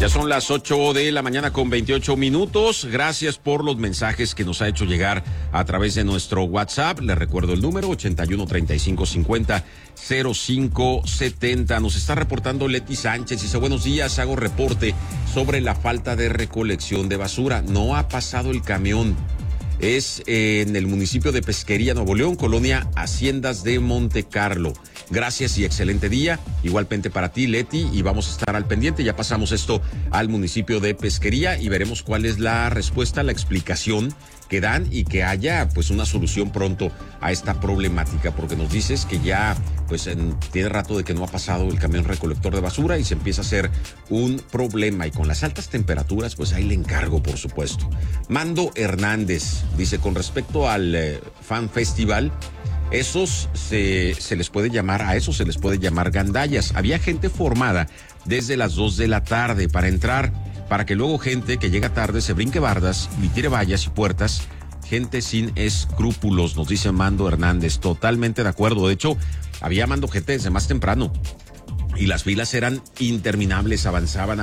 Ya son las 8 de la mañana con 28 minutos. Gracias por los mensajes que nos ha hecho llegar a través de nuestro WhatsApp. Les recuerdo el número 81 35 50 05 70. Nos está reportando Leti Sánchez. Dice, buenos días, hago reporte sobre la falta de recolección de basura. No ha pasado el camión. Es en el municipio de Pesquería, Nuevo León, colonia Haciendas de Monte Carlo. Gracias y excelente día. Igualmente para ti, Leti, y vamos a estar al pendiente. Ya pasamos esto al municipio de Pesquería y veremos cuál es la respuesta, la explicación que dan y que haya pues una solución pronto a esta problemática, porque nos dices que ya pues tiene rato de que no ha pasado el camión recolector de basura y se empieza a hacer un problema, y con las altas temperaturas pues ahí le encargo, por supuesto. Mando Hernández dice, con respecto al Fan Festival, a esos se les puede llamar gandallas. Había gente formada desde las 2 de la tarde para entrar, para que luego gente que llega tarde se brinque bardas y tire vallas y puertas. Gente sin escrúpulos, nos dice Mando Hernández. Totalmente de acuerdo. De hecho, había Mando gente desde más temprano y las filas eran interminables, avanzaban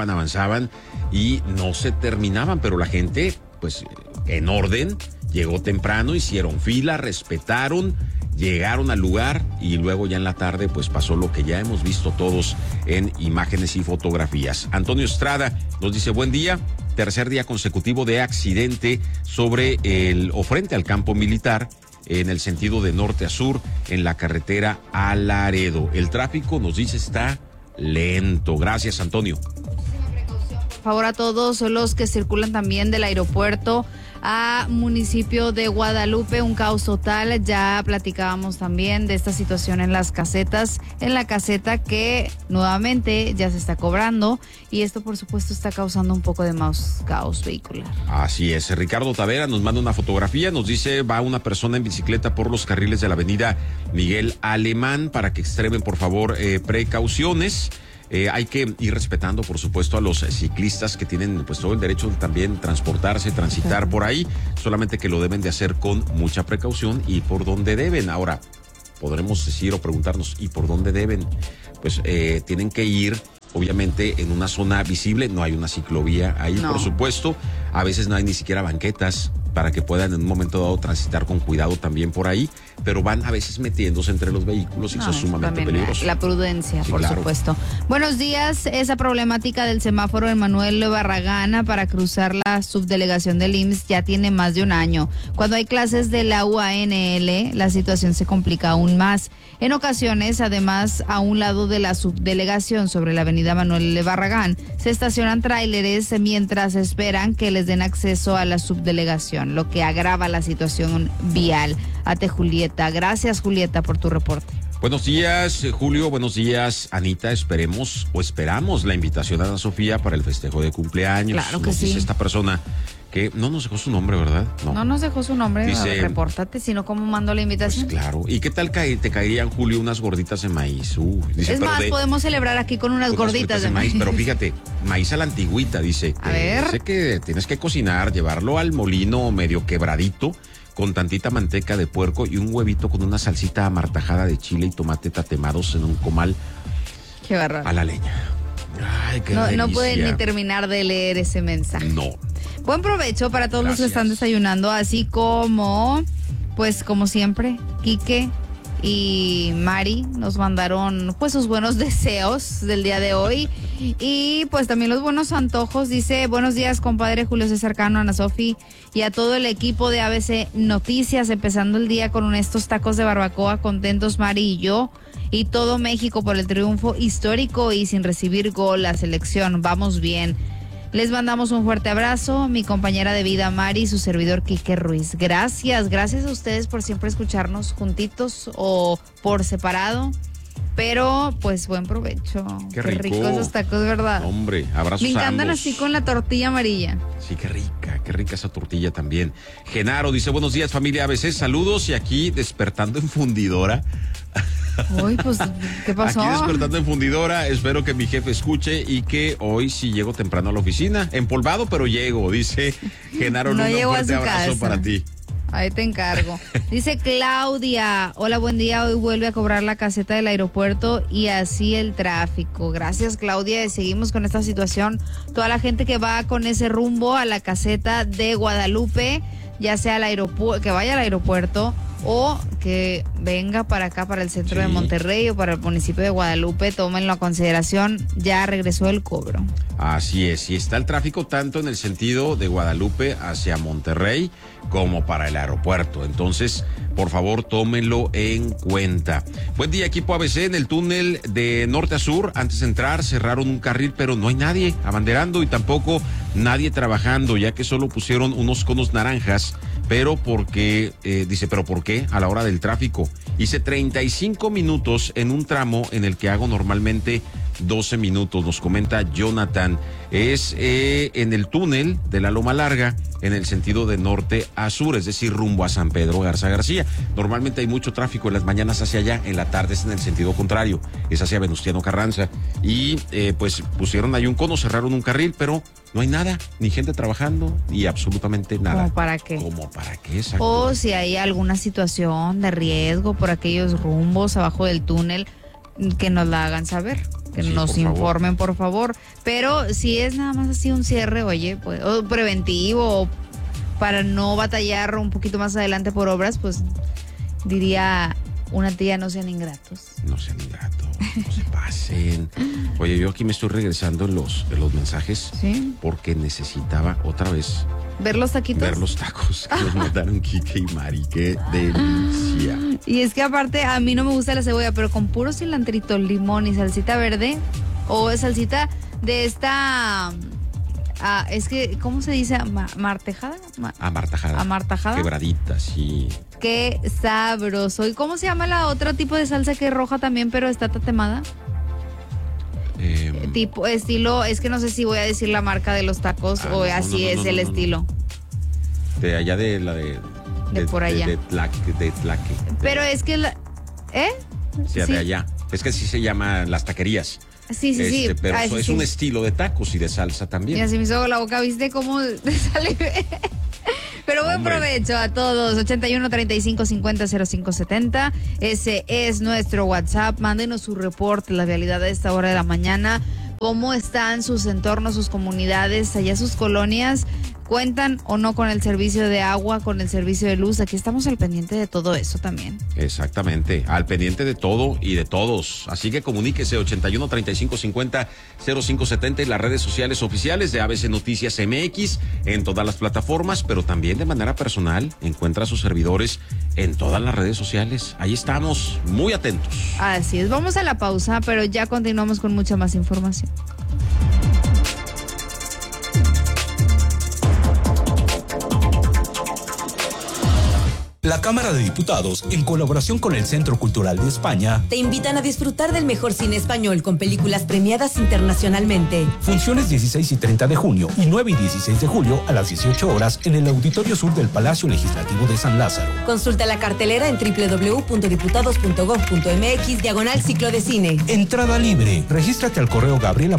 y no se terminaban, pero la gente, pues en orden, llegó temprano, hicieron fila, respetaron, llegaron al lugar y luego ya en la tarde pues pasó lo que ya hemos visto todos en imágenes y fotografías. Antonio Estrada nos dice, buen día, tercer día consecutivo de accidente sobre o frente al campo militar en el sentido de norte a sur en la carretera a Laredo. El tráfico, nos dice, está lento. Gracias, Antonio. Muchísima precaución, por favor, a todos los que circulan también del aeropuerto a municipio de Guadalupe, un caos total. Ya platicábamos también de esta situación en las casetas, en la caseta que nuevamente ya se está cobrando, y esto por supuesto está causando un poco de más caos vehicular. Así es. Ricardo Tavera nos manda una fotografía, nos dice, va una persona en bicicleta por los carriles de la avenida Miguel Alemán, para que extremen por favor precauciones. Hay que ir respetando, por supuesto, a los ciclistas que tienen pues todo el derecho de también transportarse, transitar por ahí, solamente que lo deben de hacer con mucha precaución y por donde deben. Ahora, podremos decir o preguntarnos, ¿y por dónde deben? Pues tienen que ir, obviamente, en una zona visible. No hay una ciclovía ahí, no. Por supuesto. A veces no hay ni siquiera banquetas para que puedan en un momento dado transitar con cuidado también por ahí, pero van a veces metiéndose entre los vehículos y eso es sumamente peligroso. La prudencia, sí, por claro. Supuesto. Buenos días. Esa problemática del semáforo en Manuel Barragán para cruzar la subdelegación del IMSS ya tiene más de un año. Cuando hay clases de la UANL, la situación se complica aún más. En ocasiones, además, a un lado de la subdelegación sobre la avenida Manuel Barragán, se estacionan tráileres mientras esperan que les den acceso a la subdelegación, lo que agrava la situación vial. Ate Julieta. Gracias, Julieta, por tu reporte. Buenos días, Julio. Buenos días, Anita. Esperamos la invitación a Ana Sofía para el festejo de cumpleaños. Claro que nos sí. Dice esta persona que no nos dejó su nombre, ¿verdad? No nos dejó su nombre, dice, repórtate, sino cómo mandó la invitación. Pues claro. ¿Y qué tal te caerían, Julio, unas gorditas de maíz? Dice, es más, podemos celebrar aquí con unas gorditas de maíz. Pero fíjate, maíz a la antigüita, dice. A ver. Dice que tienes que cocinar, llevarlo al molino medio quebradito, con tantita manteca de puerco y un huevito con una salsita amartajada de chile y tomate tatemados en un comal. Qué bárbaro. A la leña. Ay, qué delicia. No pueden ni terminar de leer ese mensaje. No. Buen provecho para todos los que están desayunando, así como, pues como siempre, Quique y Mari nos mandaron pues sus buenos deseos del día de hoy y pues también los buenos antojos. Dice, buenos días, compadre Julio César Cano, Ana Sofi y a todo el equipo de ABC Noticias, empezando el día con estos tacos de barbacoa, contentos Mari y yo y todo México por el triunfo histórico y sin recibir gol la selección. Vamos bien. Les mandamos un fuerte abrazo, mi compañera de vida Mari y su servidor Quique Ruiz. Gracias a ustedes por siempre escucharnos juntitos o por separado, pero pues buen provecho. Qué rico esos tacos, ¿verdad? Hombre, abrazos. Me encantan ambos. así con la tortilla amarilla. Sí, qué rica esa tortilla también. Genaro dice, buenos días familia ABC, saludos y aquí despertando en fundidora. Uy, pues, ¿qué pasó? Aquí despertando en fundidora, espero que mi jefe escuche y que hoy sí llego temprano a la oficina. Empolvado, pero llego, dice Genaro. No un llego fuerte a su abrazo casa. para ti. Ahí te encargo. Dice Claudia, hola, buen día, hoy vuelve a cobrar la caseta del aeropuerto y así el tráfico. Gracias, Claudia, y seguimos con esta situación. Toda la gente que va con ese rumbo a la caseta de Guadalupe, ya sea al aeropuerto, que vaya al aeropuerto o que venga para acá, para el centro de Monterrey o para el municipio de Guadalupe, tómenlo a consideración, ya regresó el cobro. Así es, y está el tráfico tanto en el sentido de Guadalupe hacia Monterrey como para el aeropuerto. Entonces, por favor, tómenlo en cuenta. Buen día, equipo ABC. En el túnel de norte a sur, antes de entrar, cerraron un carril, pero no hay nadie abanderando y tampoco nadie trabajando, ya que solo pusieron unos conos naranjas, pero porque, dice, ¿pero por qué? A la hora del tráfico. Hice 35 minutos en un tramo en el que hago normalmente 12 minutos, nos comenta Jonathan. Es en el túnel de la Loma Larga, en el sentido de norte a sur, es decir, rumbo a San Pedro Garza García. Normalmente hay mucho tráfico en las mañanas hacia allá, en la tarde es en el sentido contrario, es hacia Venustiano Carranza. Y pues pusieron ahí un cono, cerraron un carril, pero no hay nada, ni gente trabajando, y absolutamente nada. ¿Cómo para qué? ¿Cómo para qué? Exacto. O si hay alguna situación de riesgo por aquellos rumbos abajo del túnel, que nos la hagan saber, que nos informen, por favor. Pero si es nada más así un cierre, oye, pues, o preventivo, para no batallar un poquito más adelante por obras, pues diría una tía, no sean ingratos. No sean ingratos, no se pasen. Oye, yo aquí me estoy regresando de los mensajes, ¿sí? Porque necesitaba otra vez ¿ver los taquitos? Ver los tacos que nos mandaron Quique y Mari. ¡Qué delicia! Y es que aparte a mí no me gusta la cebolla, pero con puro cilantrito, limón y salsita verde, o salsita de esta... es que, ¿cómo se dice? ¿Martejada? Amartajada. Amartajada. Quebradita, sí. Qué sabroso. ¿Y cómo se llama la otra tipo de salsa que es roja también, pero está tatemada? Tipo, estilo, es que no sé si voy a decir la marca de los tacos o así es el estilo. De allá de la de por allá. De Tlaque. Pero es que Sí, de allá. Es que así se llaman las taquerías. Sí. Pero eso es un estilo de tacos y de salsa también. Y así me hizo la boca, ¿viste cómo sale? Pero buen provecho a todos. 81 35 50 05 70. Ese es nuestro WhatsApp. Mándenos su reporte, la realidad a esta hora de la mañana. ¿Cómo están sus entornos, sus comunidades, allá sus colonias? ¿Cuentan o no con el servicio de agua, con el servicio de luz? Aquí estamos al pendiente de todo eso también. Exactamente, al pendiente de todo y de todos. Así que comuníquese 81 35 50 05 70 y las redes sociales oficiales de ABC Noticias MX en todas las plataformas, pero también de manera personal. Encuentra a sus servidores en todas las redes sociales. Ahí estamos, muy atentos. Así es, vamos a la pausa, pero ya continuamos con mucha más información. La Cámara de Diputados, en colaboración con el Centro Cultural de España, te invitan a disfrutar del mejor cine español con películas premiadas internacionalmente. Funciones 16 y 30 de junio y 9 y 16 de julio a las 18 horas en el Auditorio Sur del Palacio Legislativo de San Lázaro. Consulta la cartelera en www.diputados.gov.mx/ciclo de cine. Entrada libre. Regístrate al correo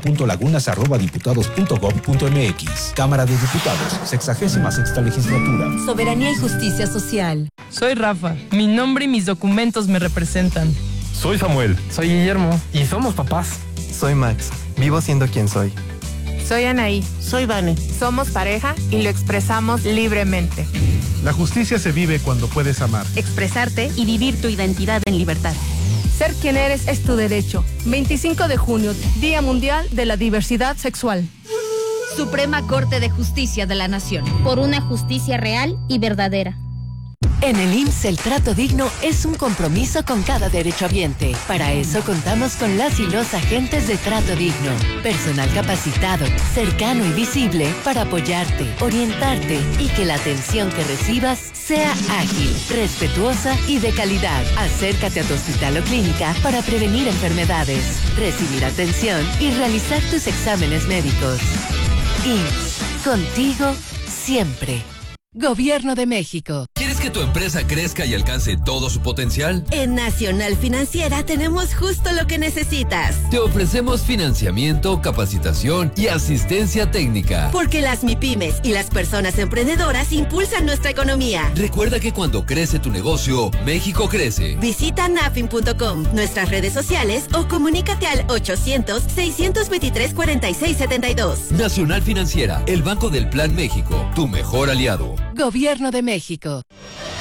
gabriela.lagunas@diputados.gov.mx. Cámara de Diputados, 66ª legislatura. Soberanía y justicia social. Soy Rafa. Mi nombre y mis documentos me representan. Soy Samuel. Soy Guillermo. Y somos papás. Soy Max. Vivo siendo quien soy. Soy Anaí. Soy Vane. Somos pareja y lo expresamos libremente. La justicia se vive cuando puedes amar, expresarte y vivir tu identidad en libertad. Ser quien eres es tu derecho. 25 de junio, Día Mundial de la Diversidad Sexual. Suprema Corte de Justicia de la Nación. Por una justicia real y verdadera. En el IMSS el trato digno es un compromiso con cada derechohabiente. Para eso contamos con las y los agentes de trato digno. Personal capacitado, cercano y visible para apoyarte, orientarte y que la atención que recibas sea ágil, respetuosa y de calidad. Acércate a tu hospital o clínica para prevenir enfermedades, recibir atención y realizar tus exámenes médicos. IMSS, contigo siempre. Gobierno de México. ¿Quieres que tu empresa crezca y alcance todo su potencial? En Nacional Financiera tenemos justo lo que necesitas. Te ofrecemos financiamiento, capacitación y asistencia técnica. Porque las MIPYMES y las personas emprendedoras impulsan nuestra economía. Recuerda que cuando crece tu negocio, México crece. Visita nafin.com, nuestras redes sociales o comunícate al 800-623-4672. Nacional Financiera, el Banco del Plan México, tu mejor aliado. Gobierno de México.